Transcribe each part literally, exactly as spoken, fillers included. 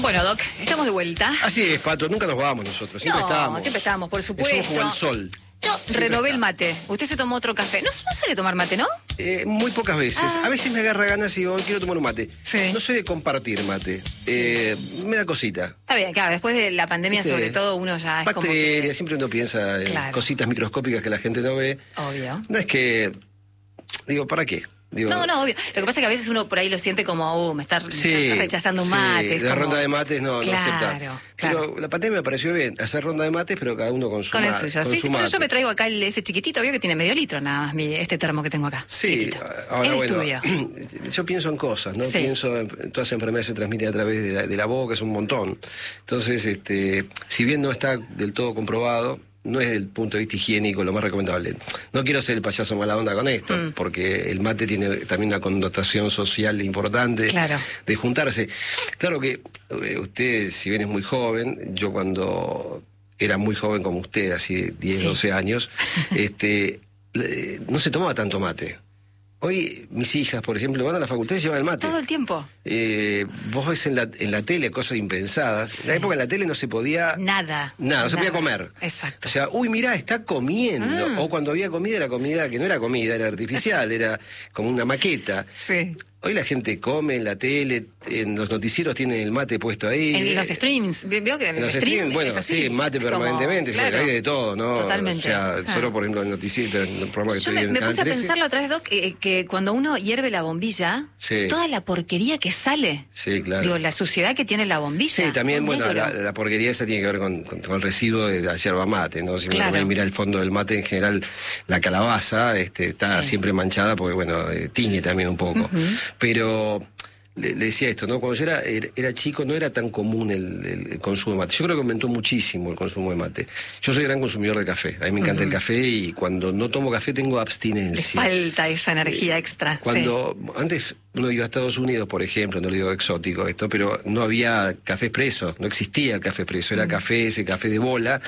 Bueno, Doc, estamos de vuelta. Así es, Pato, nunca nos vamos nosotros, siempre no, estábamos. siempre estábamos, por supuesto. Es como el sol. Yo Siempre renové está. el mate. Usted se tomó otro café. No, no suele tomar mate, ¿no? Eh, muy pocas veces. Ah. A veces me agarra ganas y digo, quiero tomar un mate. Sí. No soy de compartir mate. Eh, me da cosita. Está bien, claro, después de la pandemia, ¿Viste? sobre todo, uno ya es Bacterias, como que... siempre uno piensa en Claro. cositas microscópicas que la gente no ve. Obvio. No es que... Digo, ¿para qué? Digo, No, no, obvio. Lo que pasa es que a veces uno por ahí lo siente como, uh, me está, me Sí, está rechazando un sí, mate. es la como- ronda de mates no, claro, no acepta. Claro, Pero la pandemia me pareció bien, hacer ronda de mates, pero cada uno con su Con el ma- suyo. con Sí, su sí, pero mate. yo me traigo acá el, este chiquitito, veo que tiene medio litro nada más, mi, este termo que tengo acá. Sí, Chiquitito. ahora El bueno, estudio. yo pienso en cosas, ¿no? Sí. Pienso en todas las enfermedades se transmiten a través de la, de la boca, es un montón. Entonces, este, si bien no está del todo comprobado, no es desde el punto de vista higiénico lo más recomendable. No quiero ser el payaso mala onda con esto, Mm. porque el mate tiene también una connotación social importante Claro. de juntarse. Claro que eh, usted, si bien es muy joven, yo cuando era muy joven como usted, así diez, Sí. doce años, este, eh, no se tomaba tanto mate. Hoy mis hijas, por ejemplo, van a la facultad y llevan el mate. Todo el tiempo. Eh, vos ves en la, en la tele cosas impensadas. Sí. En la época en la tele no se podía... Nada. Nada, no se podía nada. comer. Exacto. O sea, uy, mirá, está comiendo. Mm. O cuando había comida, era comida que no era comida, era artificial, era como una maqueta. Sí. Hoy la gente come en la tele, en los noticieros tienen el mate puesto ahí. En los Eh, streams. Ve- Veo que en, en el los stream streaming, bueno, es así. sí, mate Es como- permanentemente, claro. porque hay de todo, ¿no? Totalmente. O sea, Ah. solo por ejemplo en el noticiero, en el programa que Yo estoy me, en me Canal puse a trece. pensarlo otra vez, Doc, eh, que cuando uno hierve la bombilla, Sí. toda la porquería que sale. Sí, claro. Digo, la suciedad que tiene la bombilla. Sí, también, un bueno, negro. la, la porquería esa tiene que ver con, con- con el residuo de la yerba mate, ¿no? Si Claro. uno mira el fondo del mate, en general, la calabaza este, está Sí. siempre manchada porque, bueno, eh, tiñe también un poco. Ujú. Pero le, le decía esto, ¿no? Cuando yo era, era, era chico no era tan común el, el- el consumo de mate. Yo creo que aumentó muchísimo el consumo de mate. Yo soy gran consumidor de café. A mí me encanta el café y cuando no tomo café tengo Le abstinencia. falta esa energía extra. Cuando antes uno iba a Estados Unidos, por ejemplo, no le digo exótico esto, pero no había café expreso, no existía el café expreso, era café, ese café de bola,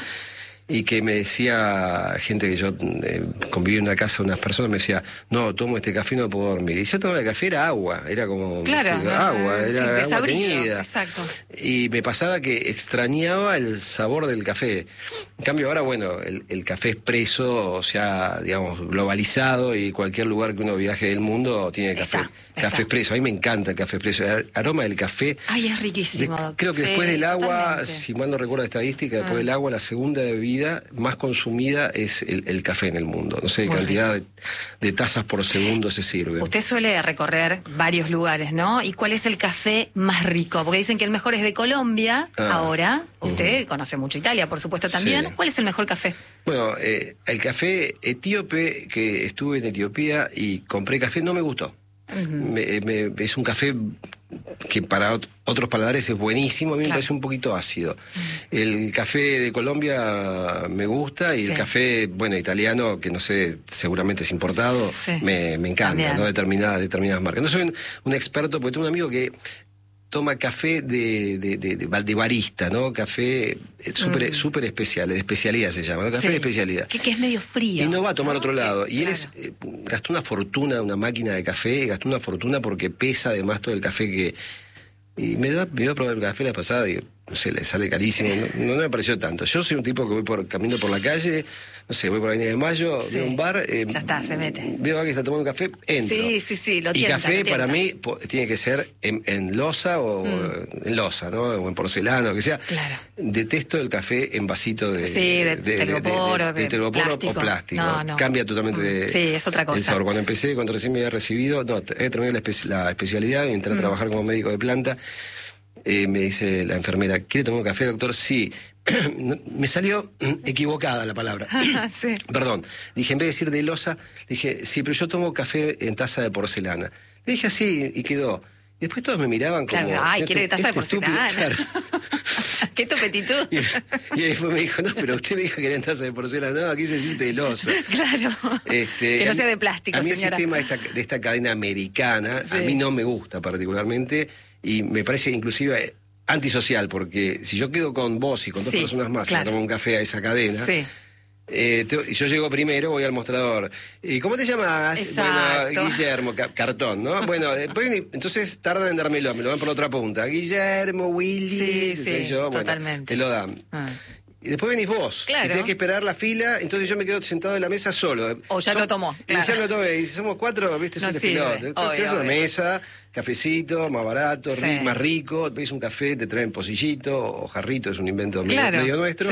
y que me decía gente que yo eh, conviví en una casa, unas personas me decía, no, tomo este café y no puedo dormir. Y yo tomaba el café, era agua, era como Claro, este, no, agua, sí, era agua desabrido, teñida. exacto. Y me pasaba que extrañaba el sabor del café. En cambio ahora, bueno, el, el café expreso, o sea, digamos, globalizado y cualquier lugar que uno viaje del mundo tiene café. Está, café está. expreso. A mí me encanta el café expreso. El aroma del café. Ay, es riquísimo, De- Doc. creo que Sí, después del agua, totalmente. si mal no recuerdo la estadística, después Mm. del agua, la segunda bebida más consumida es el, el café en el mundo. No sé, Muy cantidad de, de tazas por segundo se sirve. Usted suele recorrer varios lugares, ¿no? ¿Y cuál es el café más rico? Porque dicen que el mejor es de Colombia, Ah. ahora. Usted conoce mucho Italia, por supuesto, también. Sí. ¿Cuál es el mejor café? Bueno, eh, el café etíope, que estuve en Etiopía y compré café, no me gustó. Me- me- es un café que para ot- otros paladares es buenísimo, a mí Claro. me parece un poquito ácido. El café de Colombia me gusta y Sí. el café, bueno, italiano, que no sé, seguramente es importado, Sí. me, me encanta, También. ¿no? Determinadas, determinadas marcas. No soy un, un experto, porque tengo un amigo que toma café de, de, de, de, de barista, ¿no? Café eh, súper súper especial, de especialidad se llama, ¿no? Café Sí. de especialidad. Que, que es medio frío. Y no va a tomar otro Que- lado. Y él claro. es, eh, gastó una fortuna, una máquina de café, gastó una fortuna porque pesa además todo el café que... Y me dio, me dio a probar el café la pasada y, no sé, le sale carísimo. No, no me pareció tanto. Yo soy un tipo que voy por camino por la calle, no sé, voy por la Avenida de Mayo, Sí. veo un bar... eh, Ya está, se mete. Veo a alguien que está tomando un café, entro. Sí, sí, sí, lo Y tienta, café lo tienta. para mí po- tiene que ser en, en loza o en loza, ¿no? O en porcelana, o que sea. Claro. Detesto el café en vasito de... Sí, de telgopor, de, de telgopor plástico. o plástico. No, no. Cambia totalmente Mm. de, Sí, es otra cosa. el sabor. Cuando empecé, cuando recién me había recibido, no, te- he terminado la, espe- la especialidad y entré a Mm. trabajar como médico de planta. Eh, me dice la enfermera, ¿quiere tomar un café, doctor? Sí. No, me salió equivocada la palabra. Sí. Perdón. Dije, en vez de decir de loza, dije, sí, pero yo tomo café en taza de porcelana. Le dije así y quedó. Y después todos me miraban como... Claro, ay, quiere de taza de este estúpido, porcelana. claro. Qué topetitud. Y, y después me dijo, no, pero usted me dijo que era en taza de porcelana. No, aquí se siente de loza. Claro. Este, que no a sea mí- de plástico, A mí señora. el sistema de esta, de esta cadena americana, Sí. a mí no me gusta particularmente y me parece inclusive eh, antisocial, porque si yo quedo con vos y con dos Sí, personas más y claro. no tomo un café a esa cadena, Sí. Eh, te- y yo llego primero, voy al mostrador. ¿Y cómo te llamas? Exacto. Bueno, Guillermo, ca- cartón, ¿no? Bueno, después, entonces tardan en dármelo, me lo dan por la otra punta. Guillermo, Willy, Sí, soy sí, yo, bueno, totalmente. te lo dan. Ah. Y después venís vos, Claro. y tenés que esperar la fila, entonces yo me quedo sentado en la mesa solo. O ya Som- lo tomó, Y claro. ya lo tomé, y si somos cuatro, viste, es No un sirve, despilote. Entonces obvio, es una obvio. mesa, cafecito, más barato, Sí. ri- más rico, pedís un café, te traen pocillito o jarrito, es un invento medio- Claro, medio nuestro. sí.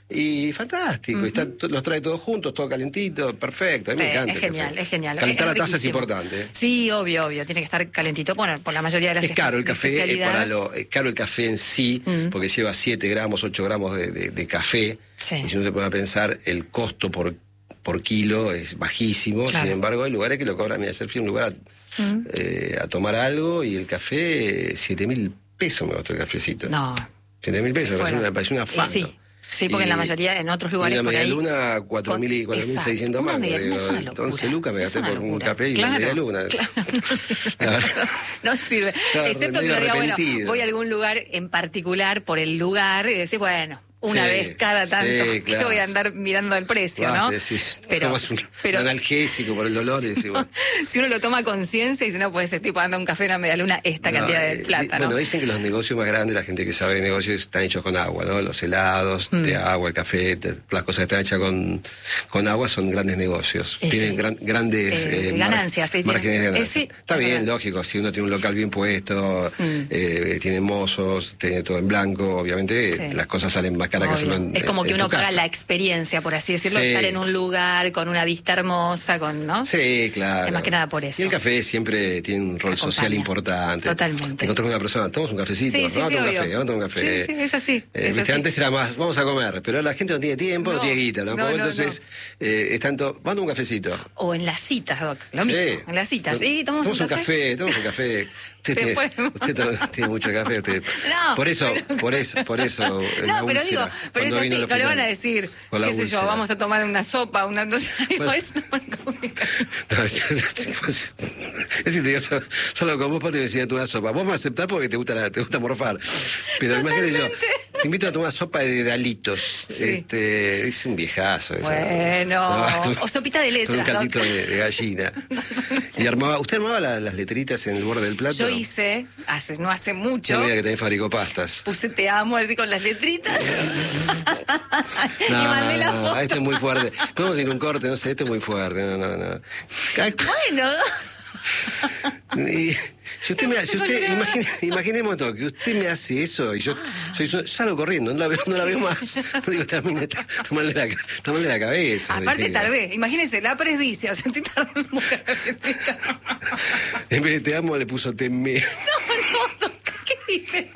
Y fantástico, y están to- los trae todos juntos, todo calentito, perfecto, a mí Sí, me encanta. es el genial, café. es genial. Calentar Es la taza es riquísimo. importante. ¿eh? Sí, obvio, obvio, tiene que estar calentito. Bueno, por la mayoría de las Es caro el espe- café, es, especialidad. para lo, es caro el café en sí, porque lleva siete gramos, ocho gramos de, de- de café. Sí. Y si uno se pone a pensar, el costo por, por kilo es bajísimo. Claro. Sin embargo, hay lugares que lo cobran. Mira, ayer fui a un lugar a, eh, a tomar algo y el café, siete mil pesos me costó el cafecito. No. Siete mil pesos, me pareció Fueron. una, pareció una Y fanta. sí. Sí, porque en la mayoría, en otros lugares y una por media ahí- luna, cuatro mil y con- cuatro mil seiscientos exacto. Una mangos. media luna digo, es una locura. once lucas me Es gasté una por un locura. café y Claro, una media luna. claro, no sirve. La verdad. No sirve. Estaba Excepto que medio uno diga, bueno, arrepentido. voy a algún lugar en particular por el lugar y decir, bueno, una Sí, vez cada tanto sí, que claro. voy a andar mirando el precio, Basta, ¿no? decís, Pero, tomas un, pero un analgésico por el dolor y decís, bueno. si uno lo toma a conciencia y si no, pues estoy pagando un café en la media luna esta No, cantidad eh, de plata, Bueno, ¿no? dicen que los negocios más grandes, la gente que sabe de negocios, están hechos con agua, ¿no? Los helados, Mm. de agua, el café, te- las cosas que están hechas con, con agua son grandes negocios. Eh, Tienen sí. gran- grandes Eh, eh, mar- ganancias, sí, márgenes tienen- de ganancias. eh, sí, Está es bien, verdad. lógico, si uno tiene un local bien puesto, Mm. eh, tiene mozos, tiene todo en blanco, obviamente Sí. las cosas salen más caras que Obvio. hacerlo en Es como en- que en uno tu paga casa. la experiencia, por así decirlo, Sí. estar en un lugar con una vista hermosa, con, ¿no? Sí, claro. Es más que nada por eso. Y el café siempre tiene un rol Acompaña. social importante. Totalmente. Te encontrás con una persona, tomamos un cafecito, Sí, sí, vamos a sí, tomar un obvio. café, vamos a tomar un café. Sí, sí, es así, Eh, es viste, así. antes era más, vamos a comer, pero ahora la gente no tiene tiempo, no, No, tiene guita tampoco, no, no, entonces eh, es tanto, vamos a tomar un cafecito. O en las citas, Doc. Lo Sí. mismo. En las citas. Sí, tomamos un café. café, tomamos un café. Usted, tiene, Después- usted to- tiene mucho café, usted. No, por eso, pero- por eso, por eso. eh, la No, pero úlcera, digo, pero es cuando así, vino no al le van a hospital, decir, con la qué sé yo, úlcera. vamos a tomar una sopa, una... Entonces, digo, Bueno. es tomar como que- No, yo- es decir, te digo, yo- solo con vos, Pati, me decía tu una sopa. Vos me aceptás porque te gusta, la- te gusta morfar. Pero imagínate yo, te invito a tomar sopa de dalitos. Sí. Este, es un viejazo. eso. Bueno, No, o sopita de con un letras, caldito Doc. de, de gallina. Y armaba, ¿usted armaba la- las letritas en el borde del plato? Yo hice, hace, no hace mucho, Yo veía que también fabricó pastas. puse te amo así con las letritas y No, mandé la no, foto. este es muy fuerte. Podemos ir a un corte, no sé, este es muy fuerte. No, no, no. Ay, Bueno, Y si usted me, si usted, imagine- imaginemos todo, que usted me hace eso y yo soy, soy- salgo corriendo, no la veo, no la veo más. No digo, está, mina, está, está mal de la, está mal de la cabeza. aparte ¿viste? tardé, imagínense, la presbicia, sentí tardé en buscar la letrita. En vez de te amo le puso te me. No, no, Doc, ¿qué dice?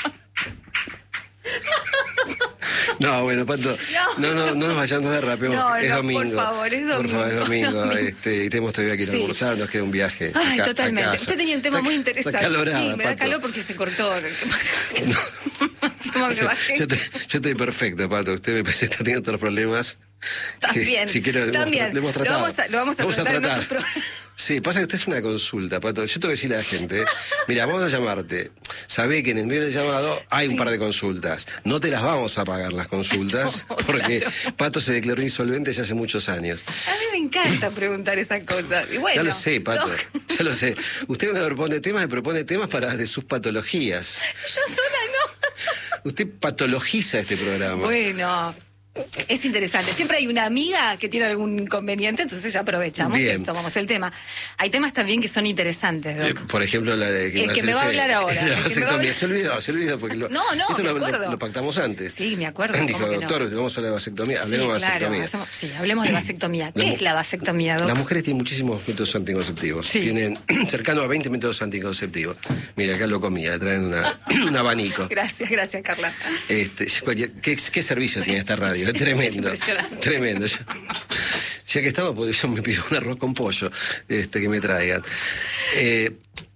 No, bueno, Pato, no, no, no nos vayamos de rápido. No, es no, domingo. por favor, es Por favor, es domingo, domingo. domingo. Este, y tenemos todavía que ir a Sí. almorzar, nos queda un viaje. Ay, a ca- a totalmente. casa. Usted tenía un tema Está- muy está interesante. acalorada, sí, me da Pato. calor porque se cortó. ¿Qué pasa? Encima me bajé. Yo, te- yo estoy perfecto, Pato. Usted me parece que está teniendo otros problemas. También, Que, si quiere, lo hemos, también. lo hemos Lo tratado. vamos a- lo vamos a tratar en otro programa. Sí, pasa que usted es una consulta, Pato. Yo tengo que decirle a la gente, mira, vamos a llamarte. Sabé que en el medio del llamado hay un par de consultas. No te las vamos a pagar las consultas, No, porque claro. Pato se declaró insolvente ya hace muchos años. A mí me encanta preguntar esas cosas. Y bueno, ya lo sé, Pato. Doc, Ya lo sé. Usted me propone temas, me propone temas para de sus patologías. yo sola Usted patologiza este programa. no. Bueno. Es interesante. Siempre hay una amiga que tiene algún inconveniente, entonces ya aprovechamos Bien. y tomamos el tema. Hay temas también que son interesantes, Eh, Doc. Por ejemplo, la de El va a que hacer me va a usted. hablar ahora, La el que me va a vasectomía. hablar- Se olvidó, se olvidó. Porque lo, No, no, esto me lo, lo- acuerdo. lo pactamos antes. Sí, me acuerdo, Dijo, ¿cómo que no? doctor, vamos a hablar de vasectomía. Sí, Hablemos de claro. vasectomía. hacemos- sí, hablemos de vasectomía. ¿Qué La mu- es la vasectomía, Doc? Las mujeres tienen muchísimos métodos anticonceptivos. Sí. Tienen cercano a veinte métodos anticonceptivos. Mira, acá lo comía, le traen una, un abanico. Gracias, gracias, Carla. Este, cualquier- ¿qué, qué servicio tiene esta radio? Es tremendo. Es impresionante. Tremendo. Ya, ya que estamos, pues yo me pido un arroz con pollo este, que me traigan. Eh,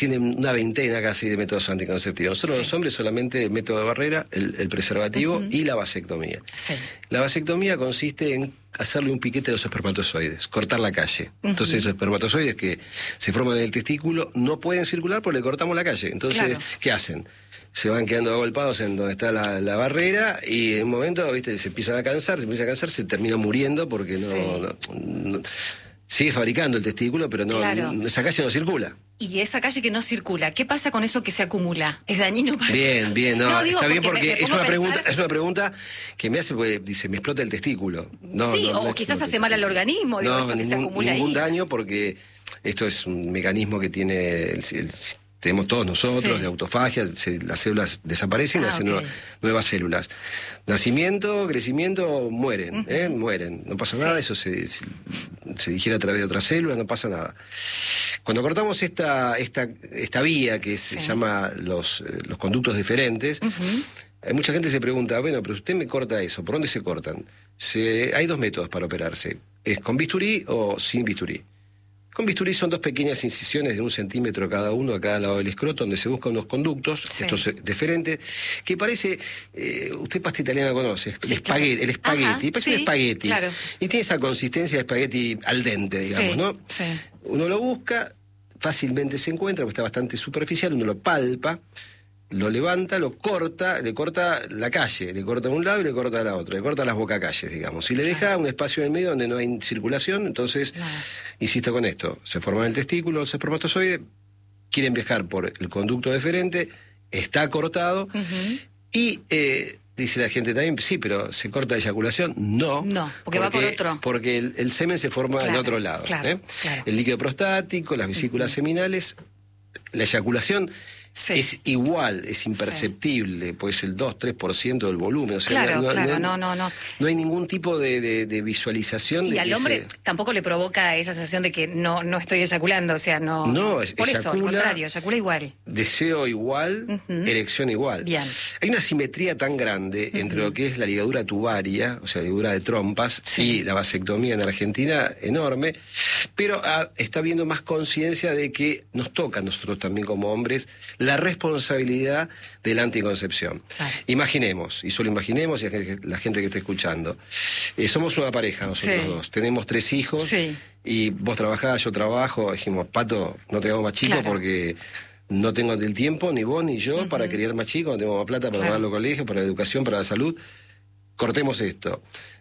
tienen una veintena casi de métodos anticonceptivos. Nosotros sí. los hombres solamente el método de barrera, el, el preservativo uh-huh. y la vasectomía. Sí. La vasectomía consiste en hacerle un piquete a los espermatozoides, cortar la calle. Uh-huh. Entonces los espermatozoides que se forman en el testículo no pueden circular porque le cortamos la calle. Entonces, claro. ¿qué hacen? Se van quedando agolpados en donde está la, la barrera y en un momento, viste, se empiezan a cansar, se empiezan a cansar, se terminan muriendo porque no... Sí. no, no sigue fabricando el testículo, pero no, claro. esa calle no circula. Y esa calle que no circula, ¿qué pasa con eso que se acumula? ¿Es dañino para Bien, bien, no, no digo, está bien porque, me, me es, una pregunta, es una pregunta que me hace, porque dice, me explota el testículo. No, sí, no, o no quizás hace mal al organismo, digo, no, eso ningún, que se acumula ningún ahí. daño, porque esto es un mecanismo que tiene el, el tenemos todos nosotros, sí. de autofagia, se, las células desaparecen y ah, hacen okay. nueva, nuevas células. Nacimiento, crecimiento, mueren, uh-huh. ¿eh? mueren. No pasa sí. nada, eso se, se, se digiere a través de otras células, no pasa nada. Cuando cortamos esta, esta, esta vía que sí. se llama los, los conductos deferentes, uh-huh. hay mucha gente que se pregunta, bueno, pero usted me corta eso, ¿por dónde se cortan? Se, hay dos métodos para operarse, ¿es con bisturí o sin bisturí? Con bisturí son dos pequeñas incisiones de un centímetro cada uno a cada lado del escroto, donde se buscan unos conductos, sí. estos deferentes, que parece, eh, usted pasta italiana conoce, sí, el espagueti, claro. el espagueti, parece sí, un espagueti, claro. y tiene esa consistencia de espagueti al dente, digamos, sí, ¿no? Sí. Uno lo busca, fácilmente se encuentra, porque está bastante superficial, uno lo palpa, lo levanta, lo corta, le corta la calle, le corta un lado y le corta la otra, le corta las bocacalles, digamos. Y le deja claro. un espacio en el medio donde no hay circulación, entonces, claro. insisto con esto, se forman el testículo, los espermatozoides, quieren viajar por el conducto deferente, está cortado, uh-huh. y eh, dice la gente también, sí, pero ¿se corta la eyaculación? No. No, porque, porque va por otro. Porque el, el semen se forma claro, del otro lado. Claro, ¿eh? claro. El líquido prostático, las vesículas uh-huh. seminales, la eyaculación... Sí. Es igual, es imperceptible, sí. pues el dos tres por ciento del volumen. O sea, claro, no, claro, no, no, no. No hay ningún tipo de, de, de visualización. Y de al hombre se... tampoco le provoca esa sensación de que no, no estoy eyaculando, o sea, no... No, es, por eyacula, eso, al contrario, eyacula igual. Deseo igual, uh-huh. erección igual. Bien. Hay una simetría tan grande uh-huh. entre lo que es la ligadura tubaria, o sea, la ligadura de trompas, sí. y la vasectomía en Argentina, enorme, pero ah, está habiendo más conciencia de que nos toca a nosotros también como hombres la responsabilidad de la anticoncepción. Claro. Imaginemos, y solo imaginemos, y la gente que está escuchando, eh, somos una pareja nosotros sí. dos, tenemos tres hijos, sí. y vos trabajás, yo trabajo, dijimos, Pato, no te hago más chico claro. porque no tengo el tiempo, ni vos ni yo, uh-huh. para criar más chicos, no tengo más plata para claro. pagar los colegios, para la educación, para la salud, cortemos esto.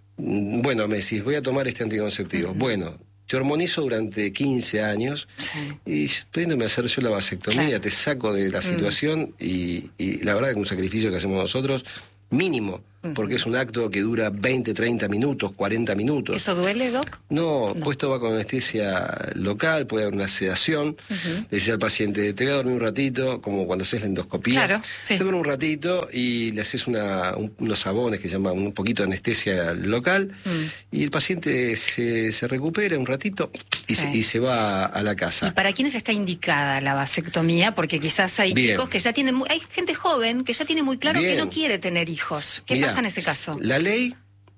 Bueno, me decís, voy a tomar este anticonceptivo. Uh-huh. Bueno, te hormonizo durante quince años sí. y pudiéndome hacer yo la vasectomía, claro. te saco de la situación mm. y, y la verdad que es un sacrificio que hacemos nosotros mínimo, uh-huh. porque es un acto que dura veinte, treinta minutos, cuarenta minutos. ¿Eso duele, Doc? No, no. pues esto va con anestesia local, puede haber una sedación, uh-huh. le dice al paciente, te voy a dormir un ratito, como cuando haces la endoscopía, claro, sí. te duerme un ratito y le haces una, un, unos sabones que llaman un poquito de anestesia local, mm. y el paciente se, se recupera un ratito y, sí. se, y se va a la casa. ¿Y para quiénes está indicada la vasectomía? Porque quizás hay Bien. chicos que ya tienen, muy, hay gente joven que ya tiene muy claro Bien. que no quiere tener hijos. ¿Qué Mirá, pasa en ese caso? La ley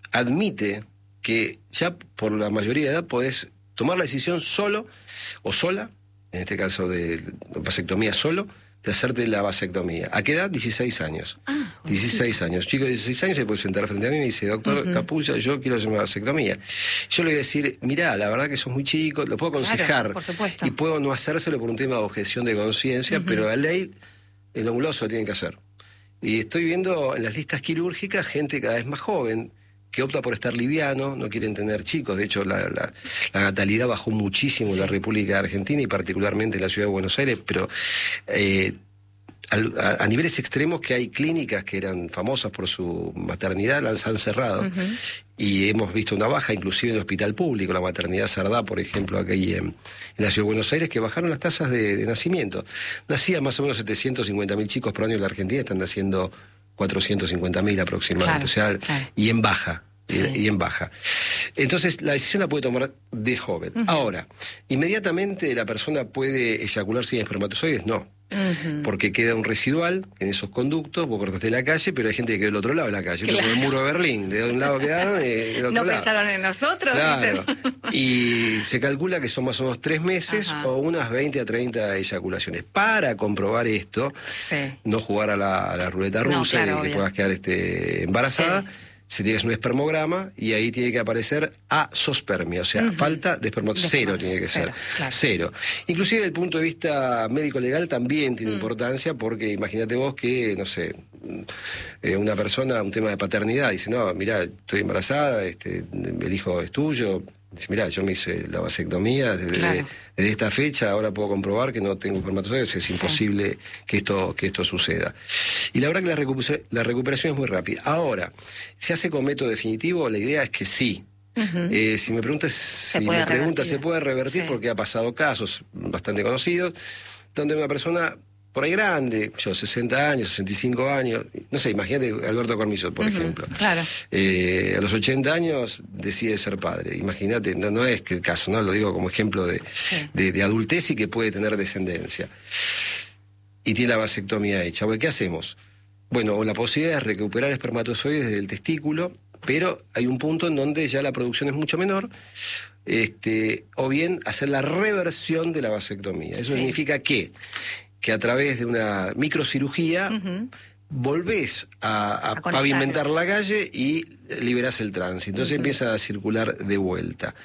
admite que ya por la mayoría de edad podés tomar la decisión solo o sola, en este caso de vasectomía solo, de hacerte la vasectomía. ¿A qué edad? dieciséis años. Ah, dieciséis sí. años. Chico de dieciséis años se puede sentar frente a mí y me dice, doctor uh-huh. Capulla, yo quiero hacer una vasectomía. Yo le voy a decir, mirá, la verdad que sos muy chico, lo puedo aconsejar. Claro, por supuesto. Y puedo no hacérselo por un tema de objeción de conciencia, uh-huh. pero la ley, el ovuloso lo tiene que hacer. Y estoy viendo en las listas quirúrgicas gente cada vez más joven que opta por estar liviano, no quieren tener chicos. De hecho, la, la, la natalidad bajó muchísimo sí. en la República Argentina y particularmente en la ciudad de Buenos Aires, pero eh, a, a niveles extremos que hay clínicas que eran famosas por su maternidad, las han cerrado. Uh-huh. Y hemos visto una baja, inclusive en el hospital público, la maternidad Sardá, por ejemplo, aquí en, en la ciudad de Buenos Aires, que bajaron las tasas de, de nacimiento. Nacían más o menos setecientos cincuenta mil chicos por año en la Argentina, están naciendo cuatrocientos cincuenta mil aproximadamente, claro, o sea, claro. y en baja, sí. y, y en baja. Entonces, la decisión la puede tomar de joven. Uh-huh. Ahora, ¿inmediatamente la persona puede eyacular sin espermatozoides? No. Uh-huh. Porque queda un residual en esos conductos, vos cortaste la calle, pero hay gente que quedó del otro lado de la calle, claro. Como el muro de Berlín, de un lado quedaron y del otro no lado. Pensaron en nosotros, claro. Dicen. Y se calcula que son más o menos tres meses Ajá. o unas veinte a treinta eyaculaciones. Para comprobar esto, sí. no jugar a la, a la ruleta rusa no, claro, y que obvio. puedas quedar este, embarazada, sí. se tiene que hacer un espermograma y ahí tiene que aparecer asospermia, o sea, uh-huh. falta de espermatozoides, cero tiene que cero, ser, claro. cero. Inclusive desde el punto de vista médico-legal también tiene uh-huh. importancia, porque imagínate vos que, no sé, eh, una persona, un tema de paternidad, dice, no, mirá, estoy embarazada, este, el hijo es tuyo. Dice, mirá, yo me hice la vasectomía desde, claro. desde esta fecha, ahora puedo comprobar que no tengo espermatozoides, es sí. imposible que esto, que esto suceda. Y la verdad que la recuperación, la recuperación es muy rápida. Ahora, ¿se hace con método definitivo? La idea es que sí. Uh-huh. Eh, si me preguntas, si me preguntas, ¿se puede revertir? Sí. Porque ha pasado casos bastante conocidos, donde una persona por ahí grande, yo sesenta años, sesenta y cinco años, no sé, imagínate Alberto Cormizo, por uh-huh, ejemplo. Claro. Eh, a los ochenta años decide ser padre. Imagínate, no, no es que el caso, no lo digo como ejemplo de, sí. de, de adultez y que puede tener descendencia. Y tiene la vasectomía hecha. ¿Qué hacemos? Bueno, la posibilidad es recuperar espermatozoides del testículo, pero hay un punto en donde ya la producción es mucho menor. Este, o bien hacer la reversión de la vasectomía. Eso sí. significa que que a través de una microcirugía uh-huh. volvés a, a, a pavimentar la calle y liberás el tránsito. Entonces uh-huh. empieza a circular de vuelta.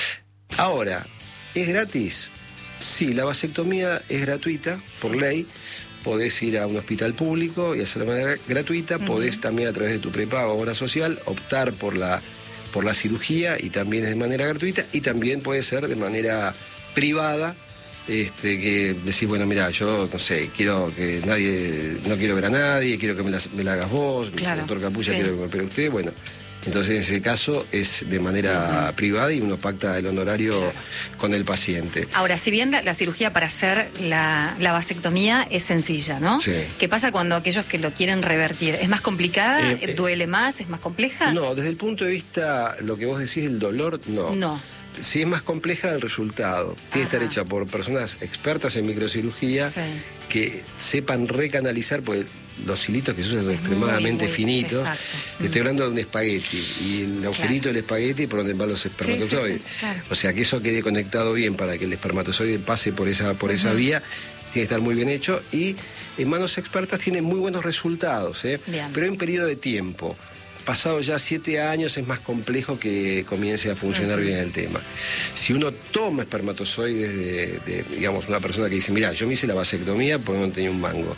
Ahora, ¿es gratis? Sí, la vasectomía es gratuita, por sí. ley. Podés ir a un hospital público y hacerla de manera gratuita. Uh-huh. Podés también, a través de tu prepago o obra social, optar por la, por la cirugía, y también es de manera gratuita. Y también puede ser de manera privada, Este, que decís, bueno, mira, yo no sé, quiero que nadie, no quiero ver a nadie, quiero que me la, me la hagas vos, claro, doctor Capulla, sí. quiero que me opere usted, bueno, entonces en ese caso es de manera uh-huh. privada y uno pacta el honorario claro. con el paciente. Ahora, si bien la, la cirugía para hacer la, la vasectomía es sencilla, ¿no? Sí. ¿Qué pasa cuando aquellos que lo quieren revertir? ¿Es más complicada? Eh, ¿Duele más? ¿Es más compleja? No, desde el punto de vista, lo que vos decís, el dolor, no. No. Sí, es más compleja el resultado. Tiene que estar hecha por personas expertas en microcirugía sí. que sepan recanalizar, porque los hilitos que se usan son extremadamente muy, muy finitos. Exacto. Estoy hablando de un espagueti, y el agujerito claro. del espagueti por donde van los espermatozoides. Sí, sí, sí, claro. O sea, que eso quede conectado bien para que el espermatozoide pase por esa, por uh-huh. esa vía. Tiene que estar muy bien hecho, y en manos expertas tiene muy buenos resultados, ¿eh? Pero en un periodo de tiempo. Pasado ya siete años es más complejo que comience a funcionar uh-huh. bien el tema. Si uno toma espermatozoides de, de, digamos, una persona que dice, mira, yo me hice la vasectomía porque no tenía un mango,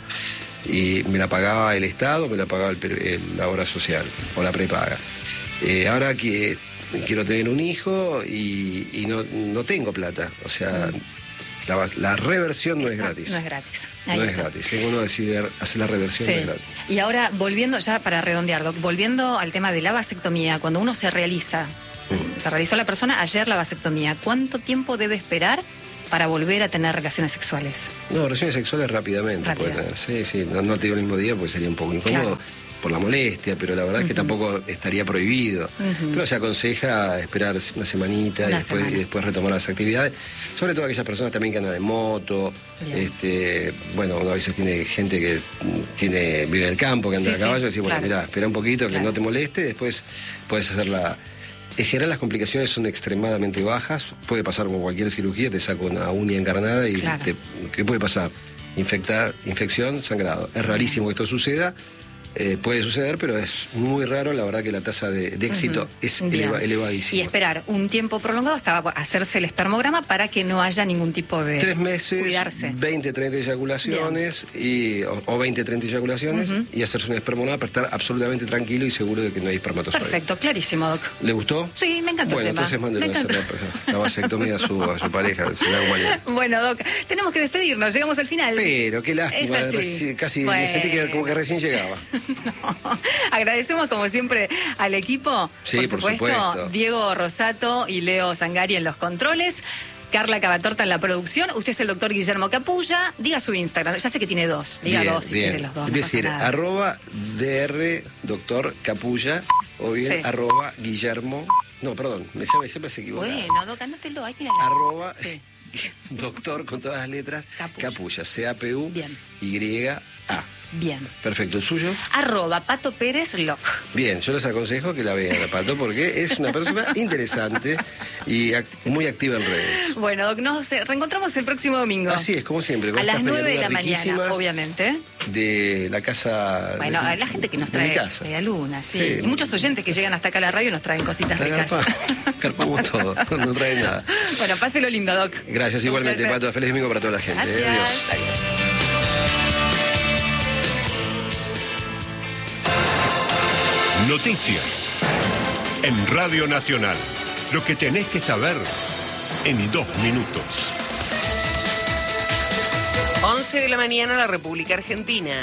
y me la pagaba el Estado, me la pagaba el, el, la obra social, o la prepaga. Eh, ahora que quiero tener un hijo y, y no, no tengo plata, o sea... Uh-huh. La, la reversión no Exacto, es gratis. No es gratis. Ahí no está. es gratis. Si uno decide hacer la reversión, sí. no es gratis. Y ahora, volviendo, ya para redondear, Doc, volviendo al tema de la vasectomía, cuando uno se realiza, mm. se realizó la persona ayer la vasectomía, ¿cuánto tiempo debe esperar para volver a tener relaciones sexuales? No, relaciones sexuales rápidamente. Rápido. Puede tener. Sí, sí, no, no te digo el mismo día porque sería un poco incómodo. Claro. Por la molestia, pero la verdad es uh-huh. que tampoco estaría prohibido. Uh-huh. Pero se aconseja esperar una semanita una y, después, semana. y después retomar las actividades. Sobre todo aquellas personas también que andan en moto. Este, bueno, uno a veces tiene gente que tiene vive en el campo, que anda sí, a caballo, y dice, bueno, claro. mirá, espera un poquito, claro. que no te moleste, después puedes hacer la... En general las complicaciones son extremadamente bajas. Puede pasar con cualquier cirugía, te saco una uña encarnada y claro. te, ¿qué puede pasar? Infectar, infección, sangrado. Es rarísimo que esto suceda. Eh, puede suceder, pero es muy raro. La verdad que la tasa de, de éxito uh-huh. es eleva, elevadísima. Y esperar un tiempo prolongado hasta hacerse el espermograma para que no haya ningún tipo de... Tres meses, cuidarse. veinte, treinta eyaculaciones, y, o, o veinte, treinta eyaculaciones, uh-huh. y hacerse un espermograma para estar absolutamente tranquilo y seguro de que no hay espermatozoides. Perfecto, clarísimo, Doc. ¿Le gustó? Sí, me encantó bueno, el tema. Bueno, entonces mándenle a hacer la, la vasectomía a su, a su pareja. Será mañana. Bueno, Doc, tenemos que despedirnos, llegamos al final. Pero, qué lástima, reci- casi bueno. me sentí que como que recién llegaba. No. Agradecemos como siempre al equipo, sí, por, por supuesto, supuesto, Diego Rosato y Leo Zangari en los controles, Carla Cavatorta en la producción, usted es el doctor Guillermo Capulla, diga su Instagram, ya sé que tiene dos, diga bien, dos si bien. quiere los dos. Es no decir, pasa nada. arroba dr doctor Capulla, o bien sí. arroba Guillermo, no, perdón, me llama, siempre se equivoca. Bueno, Doc, anótelo, ahí tiene la... Arroba... Sí. doctor con todas las letras, Capulla. Capulla, C A P U Y A. Bien. Perfecto, ¿el suyo? Arroba Pato Pérez Loc. Bien, yo les aconsejo que la vean a Pato porque es una persona interesante y ac- muy activa en redes. Bueno, Doc, nos eh, reencontramos el próximo domingo. Así es, como siempre. Con A las estas nueve de la medialunas mañana, riquísimas obviamente. De la casa... Bueno, de, a la gente que nos de mi trae casa. medialunas, sí. Sí. Y muchos oyentes que llegan hasta acá a la radio nos traen cositas ricas. Carpa- Carpamos todo, no trae nada. Bueno, páselo lindo, Doc. Gracias Un igualmente, placer. Pato. Feliz domingo para toda la gente. Gracias. eh. Adiós. Adiós. Noticias en Radio Nacional. Lo que tenés que saber en dos minutos. once de la mañana, la República Argentina.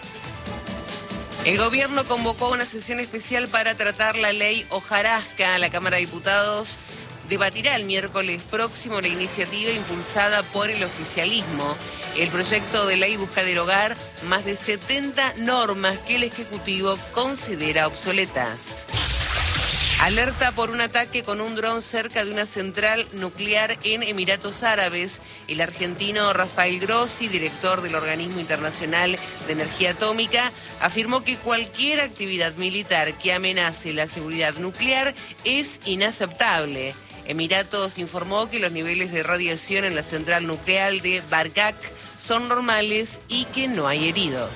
El gobierno convocó una sesión especial para tratar la ley hojarasca. La Cámara de Diputados debatirá el miércoles próximo la iniciativa impulsada por el oficialismo. El proyecto de ley busca derogar más de setenta normas que el Ejecutivo considera obsoletas. Alerta por un ataque con un dron cerca de una central nuclear en Emiratos Árabes. El argentino Rafael Grossi, director del Organismo Internacional de Energía Atómica, afirmó que cualquier actividad militar que amenace la seguridad nuclear es inaceptable. Emiratos informó que los niveles de radiación en la central nuclear de Barkak son normales y que no hay heridos.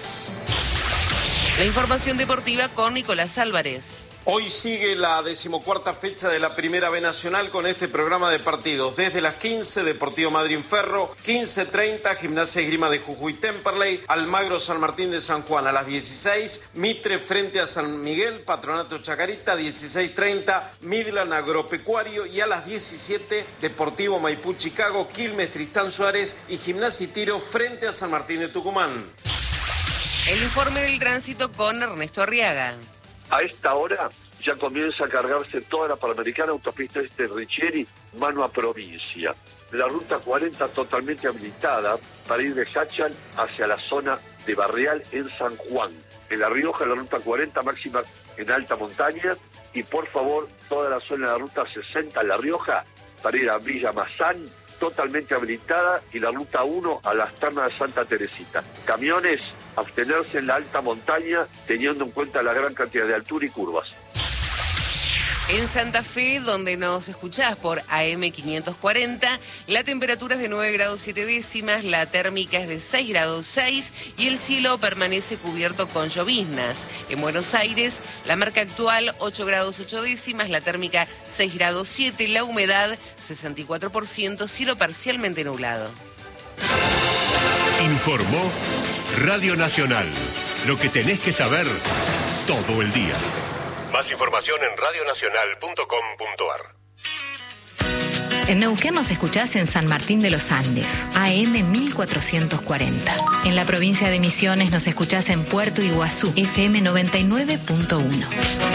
La información deportiva con Nicolás Álvarez. Hoy sigue la decimocuarta fecha de la Primera B Nacional con este programa de partidos. Desde las quince, Deportivo Madryn Ferro, quince treinta, Gimnasia y Esgrima de Jujuy Temperley, Almagro San Martín de San Juan. A las dieciséis, Mitre frente a San Miguel, Patronato Chacarita, dieciséis treinta, Midland Agropecuario, y a las diecisiete, Deportivo Maipú Chicago, Quilmes Tristán Suárez y Gimnasia y Tiro frente a San Martín de Tucumán. El informe del tránsito con Ernesto Arriaga. A esta hora ya comienza a cargarse toda la Panamericana, autopista este Richieri, mano a provincia. La ruta cuarenta totalmente habilitada para ir de Hachal hacia la zona de Barrial en San Juan. En La Rioja, la ruta cuarenta máxima en alta montaña. Y por favor, toda la zona de la ruta sesenta en La Rioja para ir a Villa Mazán, totalmente habilitada, y la ruta uno a las Termas de Santa Teresita. Camiones, abstenerse en la alta montaña, teniendo en cuenta la gran cantidad de altura y curvas. En Santa Fe, donde nos escuchás por A M quinientos cuarenta, la temperatura es de nueve grados siete décimas, la térmica es de seis grados seis y el cielo permanece cubierto con lloviznas. En Buenos Aires, la marca actual ocho grados ocho décimas, la térmica seis grados siete, la humedad sesenta y cuatro por ciento, cielo parcialmente nublado. Informó Radio Nacional. Lo que tenés que saber todo el día. Más información en radio nacional punto com punto a r. En Neuquén nos escuchás en San Martín de los Andes, A M mil cuatrocientos cuarenta. En la provincia de Misiones nos escuchás en Puerto Iguazú, F M noventa y nueve punto uno.